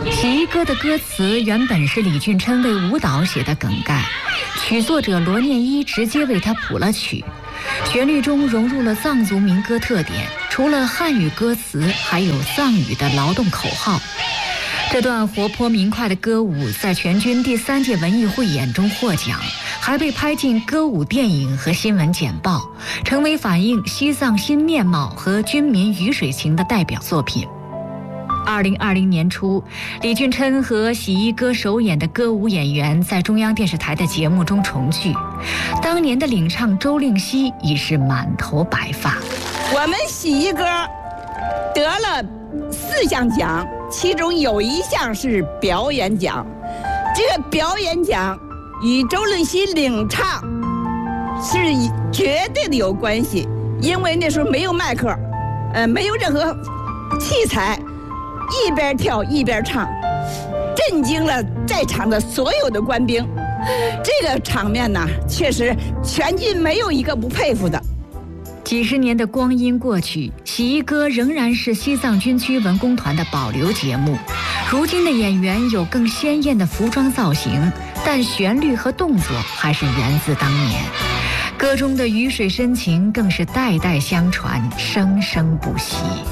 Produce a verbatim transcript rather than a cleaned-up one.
洗衣歌的歌词原本是李俊琛为舞蹈写的梗概，曲作者罗念一直接为他谱了曲，旋律中融入了藏族民歌特点，除了汉语歌词，还有藏语的劳动口号。这段活泼明快的歌舞在全军第三届文艺汇演中获奖，还被拍进歌舞电影和新闻简报，成为反映西藏新面貌和军民鱼水情的代表作品。二零二零年初，李俊琛和洗衣歌首演的歌舞演员在中央电视台的节目中重聚，当年的领唱周令熙已是满头白发。 我们洗衣歌得了四项奖，其中有一项是表演奖。这个表演奖与周令熙领唱是绝对的有关系，因为那时候没有麦克，呃，没有任何器材，一边跳一边唱，震惊了在场的所有的官兵。这个场面呢，确实全军没有一个不佩服的。 几十年的光阴过去，洗衣歌仍然是西藏军区文工团的保留节目。如今的演员有更鲜艳的服装造型，但旋律和动作还是源自当年。歌中的鱼水深情更是代代相传，生生不息。